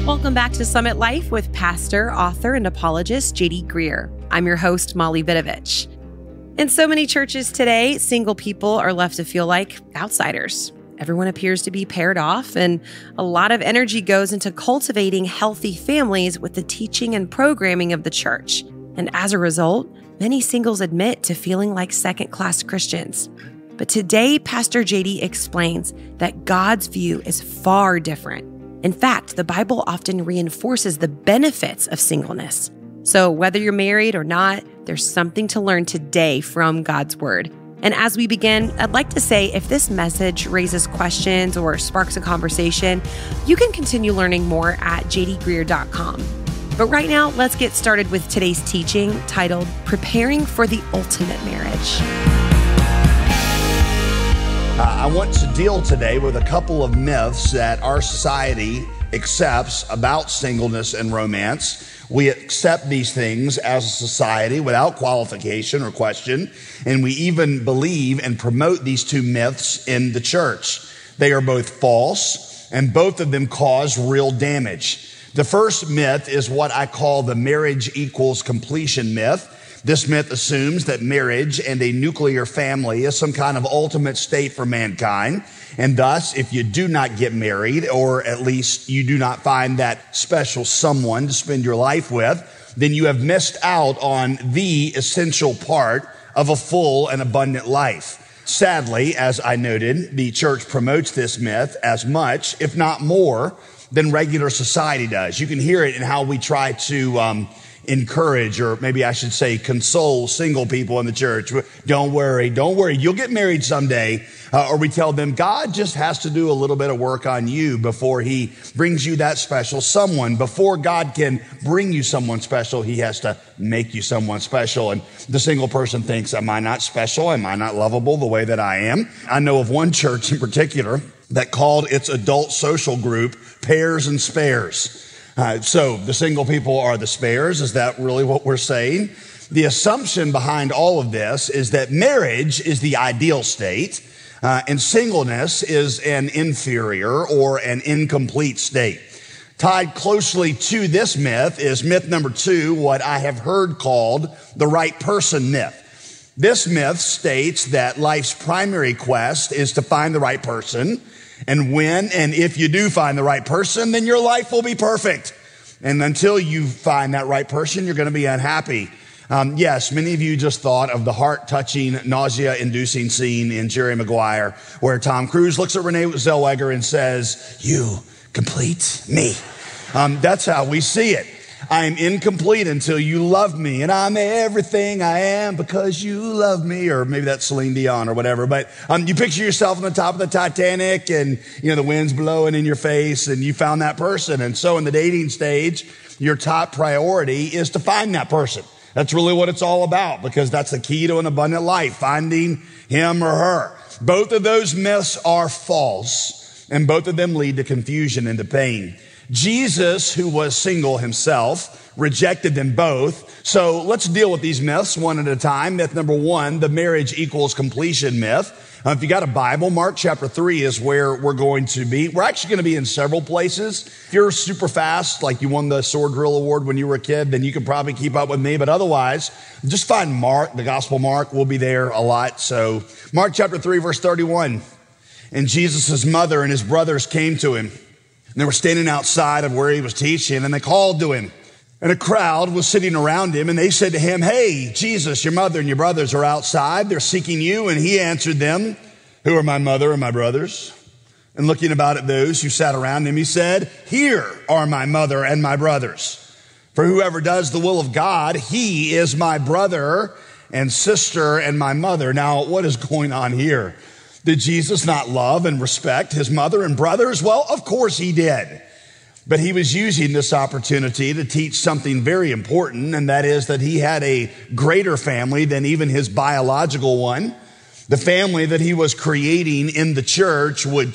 Welcome back to Summit Life with pastor, author, and apologist J.D. Greear. I'm your host, Molly Vidovich. In so many churches today, single people are left to feel like outsiders. Everyone appears to be paired off, and a lot of energy goes into cultivating healthy families with the teaching and programming of the church. And as a result, many singles admit to feeling like second-class Christians. But today, Pastor J.D. explains that God's view is far different. In fact, the Bible often reinforces the benefits of singleness. So whether you're married or not, there's something to learn today from God's Word. And as we begin, I'd like to say if this message raises questions or sparks a conversation, you can continue learning more at jdgreear.com. But right now, let's get started with today's teaching titled, Preparing for the Ultimate Marriage. I want to deal today with a couple of myths that our society accepts about singleness and romance. We accept these things as a society without qualification or question, and we even believe and promote these two myths in the church. They are both false, and both of them cause real damage. The first myth is what I call the marriage equals completion myth. This myth assumes that marriage and a nuclear family is some kind of ultimate state for mankind. And thus, if you do not get married, or at least you do not find that special someone to spend your life with, then you have missed out on the essential part of a full and abundant life. Sadly, as I noted, the church promotes this myth as much, if not more, than regular society does. You can hear it in how we try to encourage, or maybe I should say console single people in the church. Don't worry, you'll get married someday. Or we tell them God just has to do a little bit of work on you before he brings you that special someone. Before God can bring you someone special, he has to make you someone special. And the single person thinks, am I not special? Am I not lovable the way that I am? I know of one church in particular that called its adult social group Pairs and Spares. So the single people are the spares. Is that really what we're saying? The assumption behind all of this is that marriage is the ideal state, and singleness is an inferior or an incomplete state. Tied closely to this myth is myth number 2, what I have heard called the right person myth. This myth states that life's primary quest is to find the right person. And when and if you do find the right person, then your life will be perfect. And until you find that right person, you're going to be unhappy. Yes, many of you just thought of the heart-touching, nausea-inducing scene in Jerry Maguire, where Tom Cruise looks at Renee Zellweger and says, "You complete me." That's how we see it. I'm incomplete until you love me, and I'm everything I am because you love me. Or maybe that's Celine Dion or whatever. But you picture yourself on the top of the Titanic, and the wind's blowing in your face, and you found that person. And so in the dating stage, your top priority is to find that person. That's really what it's all about, because that's the key to an abundant life, finding him or her. Both of those myths are false, and both of them lead to confusion and to pain. Jesus, who was single himself, rejected them both. So let's deal with these myths one at a time. Myth number 1, the marriage equals completion myth. If you got a Bible, Mark chapter 3 is where we're going to be. We're actually going to be in several places. If you're super fast, like you won the Sword Drill Award when you were a kid, then you can probably keep up with me. But otherwise, just find Mark, the Gospel Mark. We'll be there a lot. So Mark chapter 3, verse 31. And Jesus' mother and his brothers came to him. And they were standing outside of where he was teaching, and they called to him. And a crowd was sitting around him, and they said to him, "Hey, Jesus, your mother and your brothers are outside. They're seeking you." And he answered them, "Who are my mother and my brothers?" And looking about at those who sat around him, he said, "Here are my mother and my brothers. For whoever does the will of God, he is my brother and sister and my mother." Now, what is going on here? Did Jesus not love and respect his mother and brothers? Well, of course he did. But he was using this opportunity to teach something very important, and that is that he had a greater family than even his biological one. The family that he was creating in the church would